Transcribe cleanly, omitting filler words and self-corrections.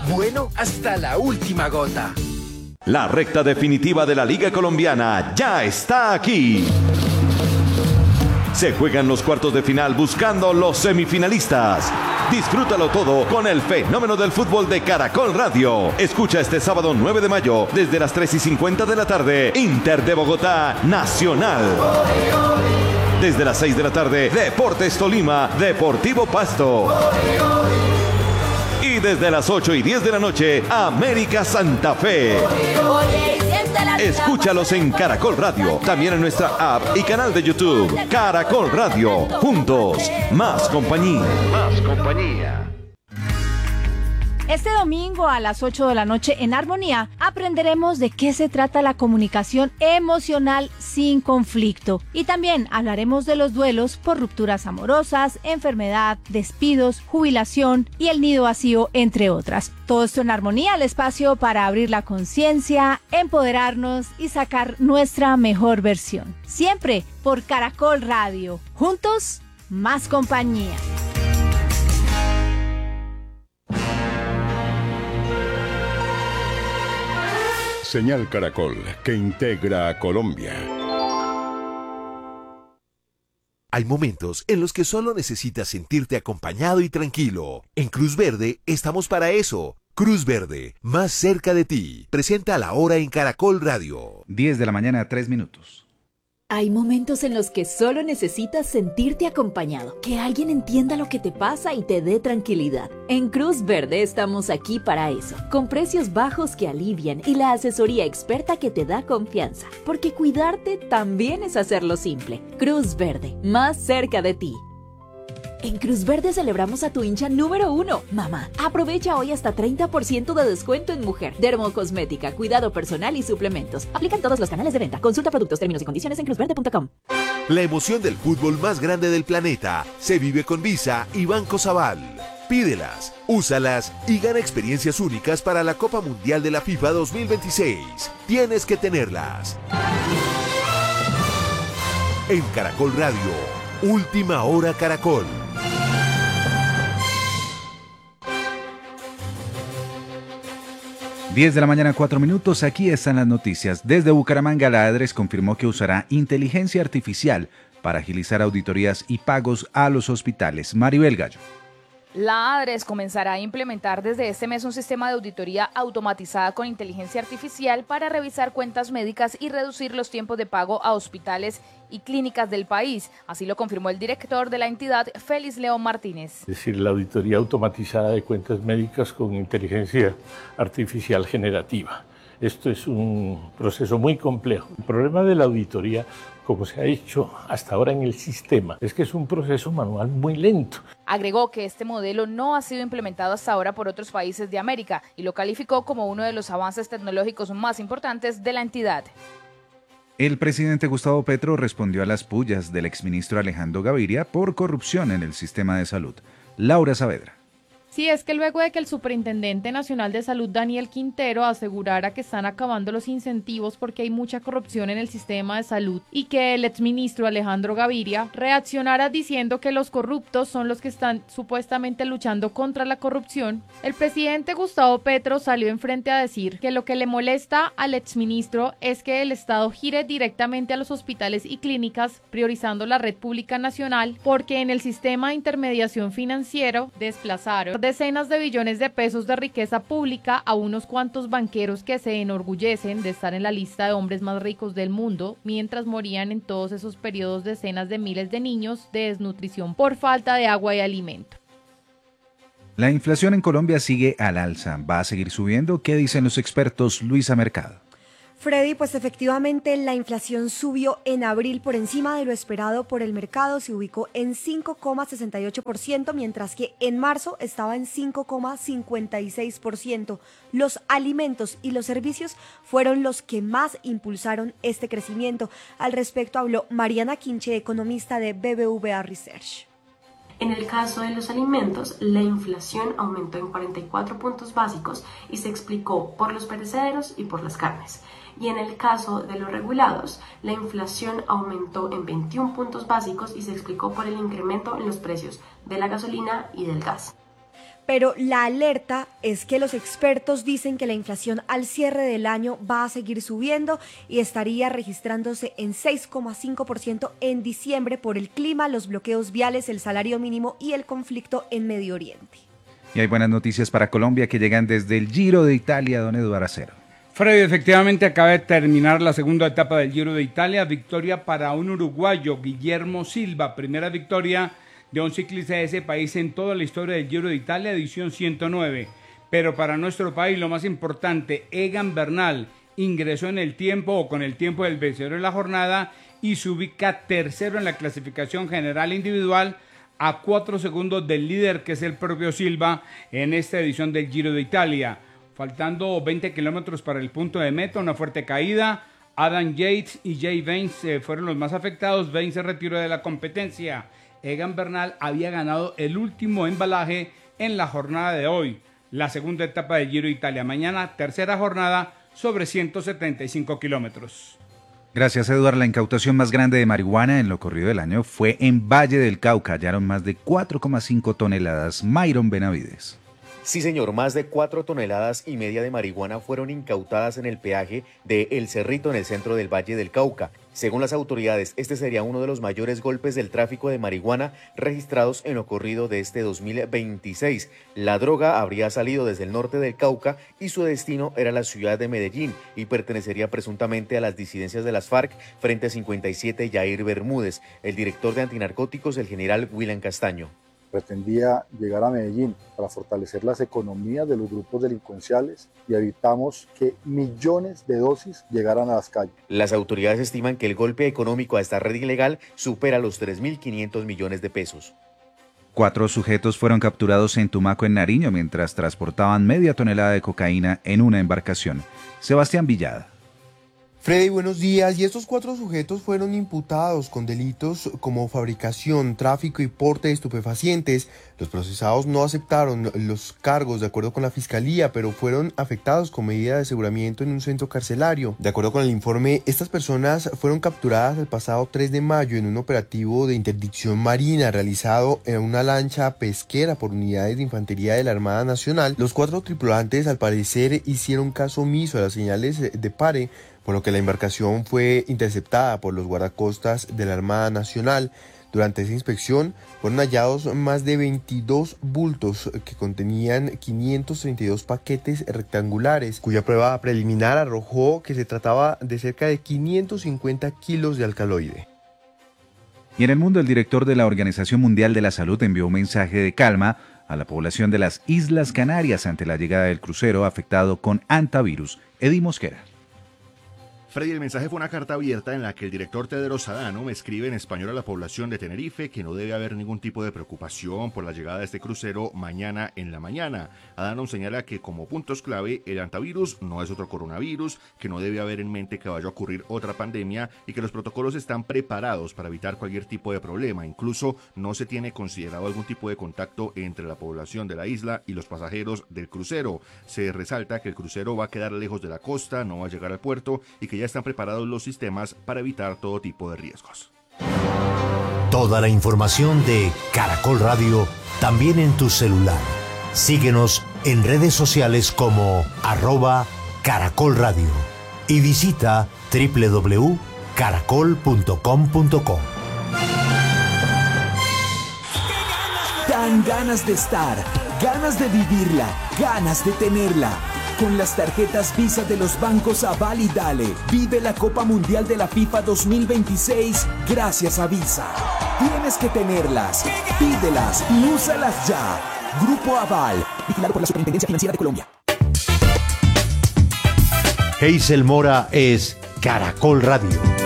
bueno hasta la última gota. La recta definitiva de la Liga Colombiana ya está aquí. Se juegan los cuartos de final buscando los semifinalistas. Disfrútalo todo con el fenómeno del fútbol de Caracol Radio. Escucha este sábado 9 de mayo desde las 3:50 de la tarde, Inter de Bogotá, Nacional. Desde las 6 de la tarde, Deportes Tolima, Deportivo Pasto. Y desde las 8:10 de la noche, América Santa Fe. Escúchalos en Caracol Radio, también en nuestra app y canal de YouTube. Caracol Radio, juntos, más compañía. Más compañía. Este domingo a las 8 de la noche en Armonía aprenderemos de qué se trata la comunicación emocional sin conflicto. Y también hablaremos de los duelos por rupturas amorosas, enfermedad, despidos, jubilación y el nido vacío, entre otras. Todo esto en Armonía, el espacio para abrir la conciencia, empoderarnos y sacar nuestra mejor versión. Siempre por Caracol Radio. Juntos, más compañía. Señal Caracol, que integra a Colombia. Hay momentos en los que solo necesitas sentirte acompañado y tranquilo. En Cruz Verde estamos para eso. Cruz Verde, más cerca de ti. Presenta la hora en Caracol Radio. 10 de la mañana, 3 minutos. Hay momentos en los que solo necesitas sentirte acompañado, que alguien entienda lo que te pasa y te dé tranquilidad. En Cruz Verde estamos aquí para eso, con precios bajos que alivian y la asesoría experta que te da confianza, porque cuidarte también es hacerlo simple. Cruz Verde, más cerca de ti. En Cruz Verde celebramos a tu hincha número 1, mamá. Aprovecha hoy hasta 30% de descuento en mujer, dermocosmética, cuidado personal y suplementos. Aplican todos los canales de venta. Consulta productos, términos y condiciones en cruzverde.com. La emoción del fútbol más grande del planeta se vive con Visa y Banco Sabal. Pídelas, úsalas y gana experiencias únicas para la Copa Mundial de la FIFA 2026. Tienes que tenerlas. En Caracol Radio, Última Hora Caracol. 10 de la mañana, 4 minutos. Aquí están las noticias. Desde Bucaramanga, la ADRES confirmó que usará inteligencia artificial para agilizar auditorías y pagos a los hospitales. Maribel Gallo. La ADRES comenzará a implementar desde este mes un sistema de auditoría automatizada con inteligencia artificial para revisar cuentas médicas y reducir los tiempos de pago a hospitales y clínicas del país. Así lo confirmó el director de la entidad, Félix León Martínez. Es decir, la auditoría automatizada de cuentas médicas con inteligencia artificial generativa. Esto es un proceso muy complejo. El problema de la auditoría, como se ha hecho hasta ahora en el sistema, es que es un proceso manual muy lento. Agregó que este modelo no ha sido implementado hasta ahora por otros países de América y lo calificó como uno de los avances tecnológicos más importantes de la entidad. El presidente Gustavo Petro respondió a las pullas del exministro Alejandro Gaviria por corrupción en el sistema de salud. Laura Saavedra. Sí, es que luego de que el Superintendente Nacional de Salud, Daniel Quintero, asegurara que están acabando los incentivos porque hay mucha corrupción en el sistema de salud y que el exministro Alejandro Gaviria reaccionara diciendo que los corruptos son los que están supuestamente luchando contra la corrupción, el presidente Gustavo Petro salió enfrente a decir que lo que le molesta al exministro es que el Estado gire directamente a los hospitales y clínicas, priorizando la red pública nacional, porque en el sistema de intermediación financiero desplazaron decenas de billones de pesos de riqueza pública a unos cuantos banqueros que se enorgullecen de estar en la lista de hombres más ricos del mundo, mientras morían en todos esos periodos decenas de miles de niños de desnutrición por falta de agua y alimento. La inflación en Colombia sigue al alza. ¿Va a seguir subiendo? ¿Qué dicen los expertos? Luisa Mercado. Freddy, pues efectivamente la inflación subió en abril por encima de lo esperado por el mercado, se ubicó en 5,68%, mientras que en marzo estaba en 5,56%. Los alimentos y los servicios fueron los que más impulsaron este crecimiento. Al respecto habló Mariana Quinche, economista de BBVA Research. En el caso de los alimentos, la inflación aumentó en 44 puntos básicos y se explicó por los perecederos y por las carnes. Y en el caso de los regulados, la inflación aumentó en 21 puntos básicos y se explicó por el incremento en los precios de la gasolina y del gas. Pero la alerta es que los expertos dicen que la inflación al cierre del año va a seguir subiendo y estaría registrándose en 6,5% en diciembre por el clima, los bloqueos viales, el salario mínimo y el conflicto en Medio Oriente. Y hay buenas noticias para Colombia que llegan desde el Giro de Italia, don Eduardo Acero. Freddy, efectivamente acaba de terminar la segunda etapa del Giro de Italia, victoria para un uruguayo, Guillermo Silva, primera victoria de un ciclista de ese país en toda la historia del Giro de Italia, edición 109. Pero para nuestro país lo más importante, Egan Bernal ingresó en el tiempo o con el tiempo del vencedor en la jornada y se ubica tercero en la clasificación general individual a 4 segundos del líder que es el propio Silva en esta edición del Giro de Italia. Faltando 20 kilómetros para el punto de meta, una fuerte caída. Adam Yates y Jay Vance fueron los más afectados. Vance se retiró de la competencia. Egan Bernal había ganado el último embalaje en la jornada de hoy, la segunda etapa del Giro de Italia. Mañana, tercera jornada sobre 175 kilómetros. Gracias, Eduardo. La incautación más grande de marihuana en lo corrido del año fue en Valle del Cauca. Hallaron más de 4,5 toneladas. Myron Benavides. Sí, señor, más de 4,5 toneladas de marihuana fueron incautadas en el peaje de El Cerrito en el centro del Valle del Cauca. Según las autoridades, este sería uno de los mayores golpes del tráfico de marihuana registrados en lo corrido de este 2026. La droga habría salido desde el norte del Cauca y su destino era la ciudad de Medellín y pertenecería presuntamente a las disidencias de las FARC Frente 57 Yair Bermúdez. El director de antinarcóticos, el general William Castaño. Pretendía llegar a Medellín para fortalecer las economías de los grupos delincuenciales y evitamos que millones de dosis llegaran a las calles. Las autoridades estiman que el golpe económico a esta red ilegal supera los 3.500 millones de pesos. 4 sujetos fueron capturados en Tumaco, en Nariño, mientras transportaban media tonelada de cocaína en una embarcación. Sebastián Villada. Freddy, buenos días. Y estos 4 sujetos fueron imputados con delitos como fabricación, tráfico y porte de estupefacientes. Los procesados no aceptaron los cargos de acuerdo con la fiscalía, pero fueron afectados con medida de aseguramiento en un centro carcelario. De acuerdo con el informe, estas personas fueron capturadas el pasado 3 de mayo en un operativo de interdicción marina realizado en una lancha pesquera por unidades de infantería de la Armada Nacional. Los 4 tripulantes al parecer hicieron caso omiso a las señales de pare, por lo que la embarcación fue interceptada por los guardacostas de la Armada Nacional. Durante esa inspección fueron hallados más de 22 bultos que contenían 532 paquetes rectangulares, cuya prueba preliminar arrojó que se trataba de cerca de 550 kilos de alcaloide. Y en el mundo, el director de la Organización Mundial de la Salud envió un mensaje de calma a la población de las Islas Canarias ante la llegada del crucero afectado con hantavirus. Eddie Mosquera. Freddy, el mensaje fue una carta abierta en la que el director Tedros Adhanom escribe en español a la población de Tenerife que no debe haber ningún tipo de preocupación por la llegada de este crucero mañana en la mañana. Adhanom señala que como puntos clave el hantavirus no es otro coronavirus, que no debe haber en mente que vaya a ocurrir otra pandemia y que los protocolos están preparados para evitar cualquier tipo de problema. Incluso no se tiene considerado algún tipo de contacto entre la población de la isla y los pasajeros del crucero. Se resalta que el crucero va a quedar lejos de la costa, no va a llegar al puerto y que ya están preparados los sistemas para evitar todo tipo de riesgos. Toda la información de Caracol Radio también en tu celular. Síguenos en redes sociales como @Caracol Radio y visita www.caracol.com.co. Dan ganas de estar, ganas de vivirla, ganas de tenerla. Con las tarjetas Visa de los bancos Aval y Dale, vive la Copa Mundial de la FIFA 2026 gracias a Visa. Tienes que tenerlas, pídelas y úsalas ya. Grupo Aval, vigilado por la Superintendencia Financiera de Colombia. Hazel Mora es Caracol Radio.